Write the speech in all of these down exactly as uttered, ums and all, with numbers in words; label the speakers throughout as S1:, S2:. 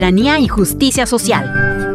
S1: Soberanía y justicia social.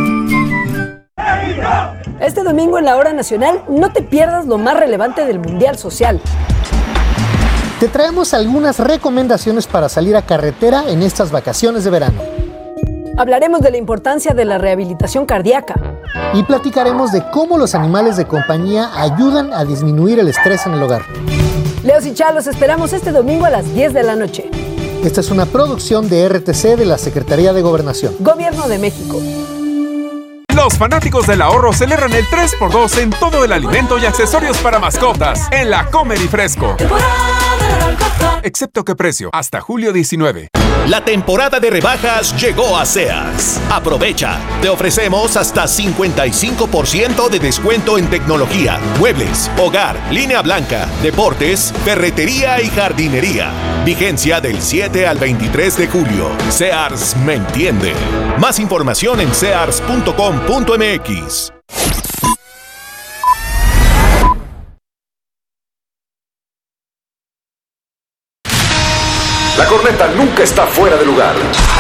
S2: Este domingo en la Hora Nacional no te pierdas lo más relevante del Mundial Social.
S3: Te traemos algunas recomendaciones para salir a carretera en estas vacaciones de verano.
S2: Hablaremos de la importancia de la rehabilitación cardíaca.
S3: Y platicaremos de cómo los animales de compañía ayudan a disminuir el estrés en el hogar.
S2: Leos y Chá, los esperamos este domingo a las diez de la noche.
S3: Esta es una producción de R T C de la Secretaría de Gobernación.
S2: Gobierno de México.
S4: Los fanáticos del ahorro celebran el tres por dos en todo el alimento y accesorios para mascotas en la Comer y Fresco. Excepto que precio, hasta julio diecinueve.
S5: La temporada de rebajas llegó a Sears. Aprovecha. Te ofrecemos hasta cincuenta y cinco por ciento de descuento en tecnología, muebles, hogar, línea blanca, deportes, ferretería y jardinería. Vigencia del siete al veintitrés de julio. Sears me entiende. Más información en sears punto com punto m x.
S6: La corneta nunca está fuera de lugar.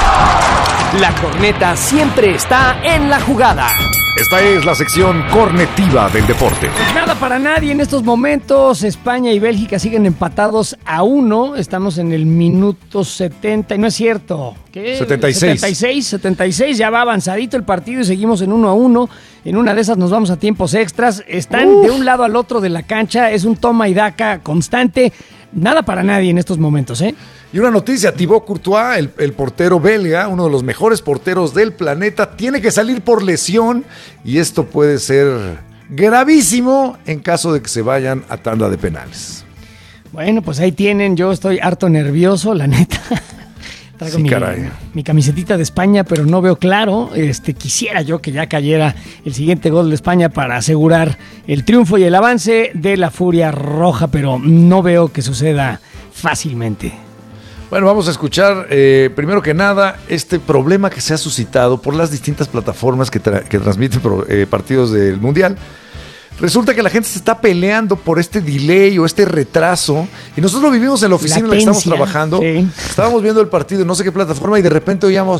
S7: La corneta siempre está en la jugada.
S6: Esta es la sección cornetiva del deporte.
S7: Nada para nadie en estos momentos. España y Bélgica siguen empatados a uno. Estamos en el minuto setenta y no es cierto. ¿Qué?
S6: setenta y seis.
S7: setenta y seis, setenta y seis. Ya va avanzadito el partido y seguimos en uno a uno. En una de esas nos vamos a tiempos extras. Están Uf. de un lado al otro de la cancha. Es un toma y daca constante. Nada para nadie en estos momentos, ¿eh?
S6: Y una noticia, Thibaut Courtois, el, el portero belga, uno de los mejores porteros del planeta, tiene que salir por lesión y esto puede ser gravísimo en caso de que se vayan a tanda de penales.
S7: Bueno, pues ahí tienen, yo estoy harto nervioso, la neta. Traigo
S6: sí,
S7: mi,
S6: caray.
S7: mi camisetita de España, pero no veo claro. Este, quisiera yo que ya cayera el siguiente gol de España para asegurar el triunfo y el avance de la Furia Roja, pero no veo que suceda fácilmente.
S6: Bueno, vamos a escuchar, eh, primero que nada, este problema que se ha suscitado por las distintas plataformas que, tra- que transmiten pro- eh, partidos del Mundial. Resulta que la gente se está peleando por este delay o este retraso y nosotros lo vivimos en la oficina Latencia, en la que estamos trabajando. Sí. Estábamos viendo el partido en no sé qué plataforma y de repente oíamos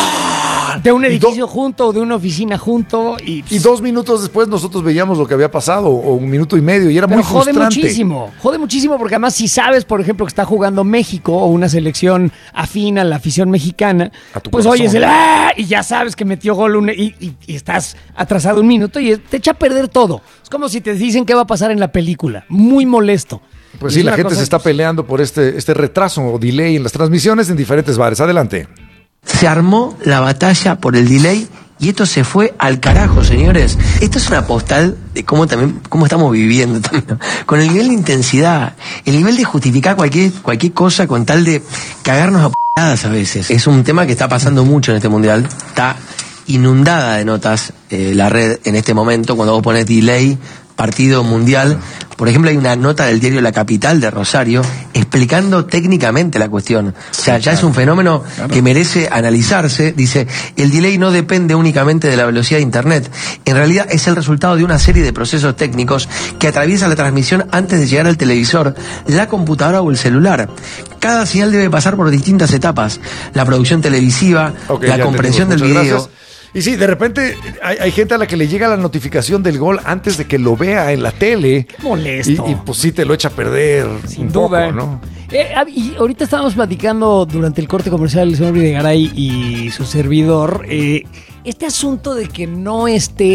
S7: de un edificio do- junto o de una oficina junto y,
S6: y dos minutos después nosotros veíamos lo que había pasado o un minuto y medio y era
S7: Pero
S6: muy frustrante.
S7: Jode muchísimo, jode muchísimo porque además si sabes, por ejemplo, que está jugando México o una selección afín a la afición mexicana, pues oyes el ¡ah! Y ya sabes que metió gol un, y, y, y estás atrasado un minuto y te echa a perder todo. Es como si te dicen qué va a pasar en la película. Muy molesto.
S6: Pues sí, la gente se está peleando por este, este retraso o delay en las transmisiones en diferentes bares. Adelante.
S8: Se armó la batalla por el delay y esto se fue al carajo, señores. Esto es una postal de cómo también cómo estamos viviendo también, con el nivel de intensidad, el nivel de justificar cualquier cualquier cosa con tal de cagarnos a p***adas a veces. Es un tema que está pasando mucho en este mundial. Está inundada de notas eh, la red en este momento cuando vos pones delay, partido mundial. Por ejemplo, hay una nota del diario La Capital de Rosario explicando técnicamente la cuestión. O sea, ya es un fenómeno que merece analizarse. Dice, el delay no depende únicamente de la velocidad de Internet. En realidad es el resultado de una serie de procesos técnicos que atraviesan la transmisión antes de llegar al televisor, la computadora o el celular. Cada señal debe pasar por distintas etapas. La producción televisiva, okay, la comprensión del video...
S6: Gracias. Y sí, de repente hay, hay gente a la que le llega la notificación del gol antes de que lo vea en la tele.
S7: Qué molesto.
S6: Y, y pues sí te lo echa a perder.
S7: Sin un duda. Poco, ¿no? Eh, y ahorita estábamos platicando durante el corte comercial el señor Videgaray y su servidor. Eh, este asunto de que no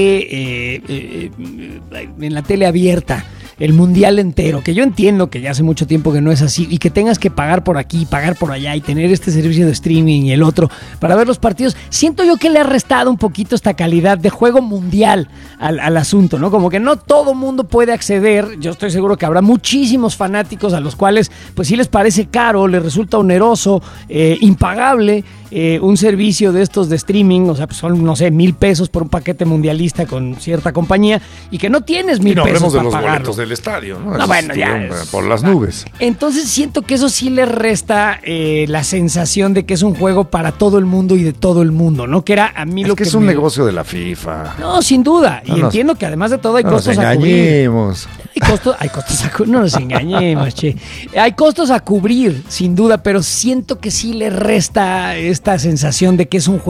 S7: esté eh, eh, en la tele abierta el mundial entero, que yo entiendo que ya hace mucho tiempo que no es así y que tengas que pagar por aquí, pagar por allá y tener este servicio de streaming y el otro para ver los partidos, siento yo que le ha restado un poquito esta calidad de juego mundial al, al asunto, ¿no? Como que no todo mundo puede acceder. Yo estoy seguro que habrá muchísimos fanáticos a los cuales pues sí les parece caro, les resulta oneroso, eh, impagable eh, un servicio de estos de streaming, o sea, pues son, no sé, mil pesos por un paquete mundialista con cierta compañía y que no tienes mil
S6: y no
S7: pesos para
S6: de los
S7: pagarlo.
S6: Boletos del estadio, ¿no?
S7: No, bueno, ya
S6: es, por las nubes.
S7: Entonces siento que eso sí le resta eh, la sensación de que es un juego para todo el mundo y de todo el mundo, ¿no? Que era a mí
S6: es
S7: lo
S6: que
S7: que
S6: es un
S7: me...
S6: negocio de la FIFA.
S7: No, sin duda.
S6: No
S7: y
S6: nos,
S7: entiendo que además de todo hay
S6: no
S7: costos
S6: nos
S7: a cubrir. Hay costos, hay costos a cubrir, no nos engañemos, che. Hay costos a cubrir, sin duda, pero siento que sí le resta esta sensación de que es un juego